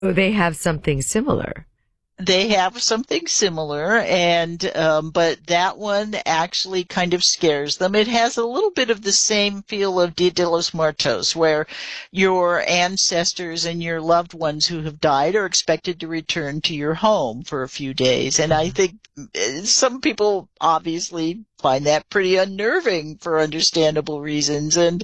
Oh, they have something similar. They have something similar, and but that one actually kind of scares them. It has a little bit of the same feel of Dia de los Muertos, where your ancestors and your loved ones who have died are expected to return to your home for a few days. And I think some people obviously find that pretty unnerving for understandable reasons. And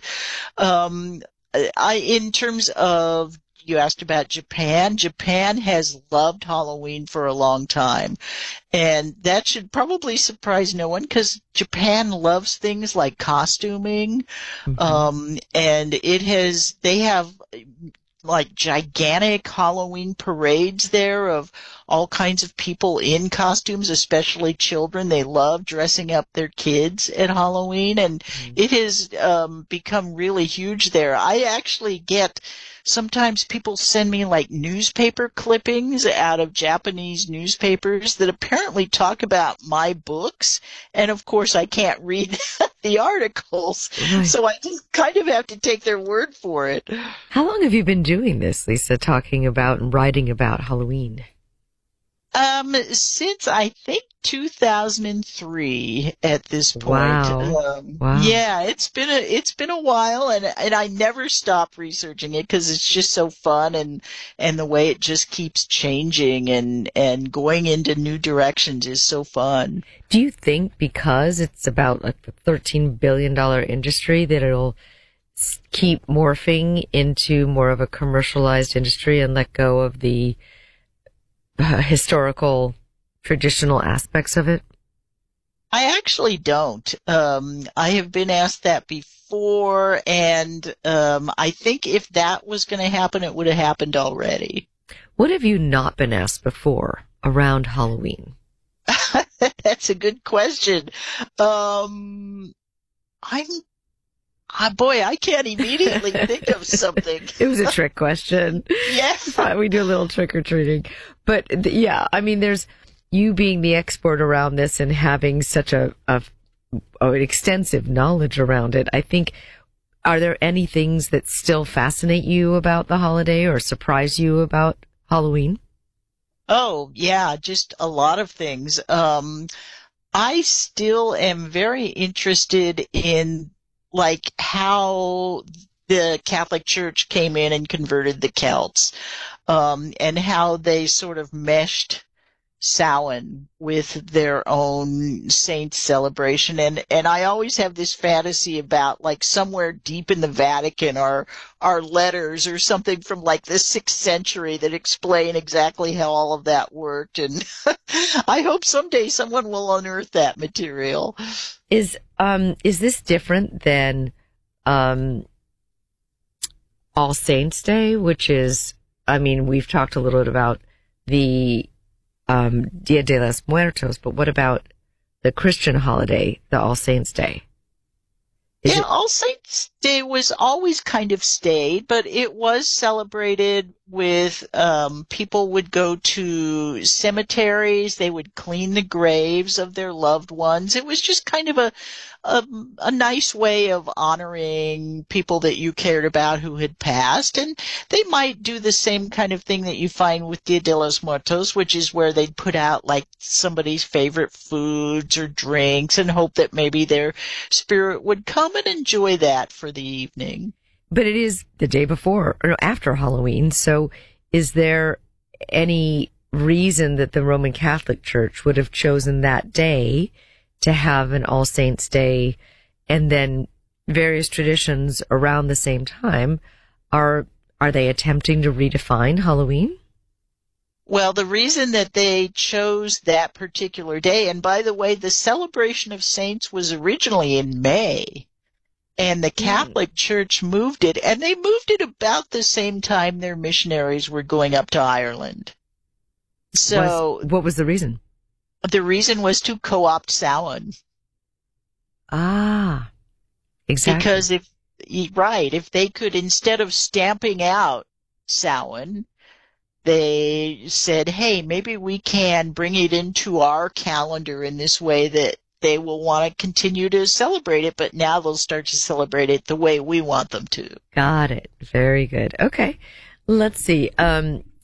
in terms of, you asked about Japan. Japan has loved Halloween for a long time. And that should probably surprise no one because Japan loves things like costuming. Mm-hmm. And they have like gigantic Halloween parades there of all kinds of people in costumes, especially children. They love dressing up their kids at Halloween, and it has become really huge there. I actually get sometimes people send me like newspaper clippings out of Japanese newspapers that apparently talk about my books, and of course I can't read the articles, Right. so I just kind of have to take their word for it. How long have you been doing this, Lisa, talking about and writing about Halloween? Since I think 2003 at this point. Wow. Wow. Yeah, it's been a while, and I never stop researching it because it's just so fun, and the way it just keeps changing and going into new directions is so fun. Do you think because it's about like the $13 billion industry that it'll keep morphing into more of a commercialized industry and let go of the historical, traditional aspects of it? I actually don't. I have been asked that before, and I think if that was going to happen, it would have happened already. What have you not been asked before around Halloween? That's a good question. I'm, boy, I can't immediately think of something. It was a trick question. Yeah. Fine, we do a little trick or treating. But yeah, I mean, there's you being the expert around this and having such an extensive knowledge around it. I think, are there any things that still fascinate you about the holiday or surprise you about Halloween? Oh, yeah, just a lot of things. I still am very interested in like how the Catholic Church came in and converted the Celts, and how they sort of meshed Samhain with their own saint celebration. And I always have this fantasy about like somewhere deep in the Vatican are letters or something from like the 6th century that explain exactly how all of that worked. And I hope someday someone will unearth that material. Is this different than All Saints Day, which is, I mean, we've talked a little bit about the Dia de los Muertos, but what about the Christian holiday, the All Saints Day? Yeah, All Saints Day was always kind of stayed, but it was celebrated with, people would go to cemeteries, they would clean the graves of their loved ones. It was just kind of a nice way of honoring people that you cared about who had passed. And they might do the same kind of thing that you find with Dia de los Muertos, which is where they'd put out like somebody's favorite foods or drinks and hope that maybe their spirit would come and enjoy that for the evening. But it is the day before or after Halloween. So is there any reason that the Roman Catholic Church would have chosen that day to have an All Saints Day, and then various traditions around the same time? Are they attempting to redefine Halloween? Well, the reason that they chose that particular day, and by the way, the celebration of saints was originally in May. And the Catholic Church moved it, and they moved it about the same time their missionaries were going up to Ireland. So What was the reason? the reason was to co-opt Samhain. Ah, exactly. Because if they could, instead of stamping out Samhain, they said, hey, maybe we can bring it into our calendar in this way that they will want to continue to celebrate it, but now they'll start to celebrate it the way we want them to. Got it. Very good. Okay. Let's see.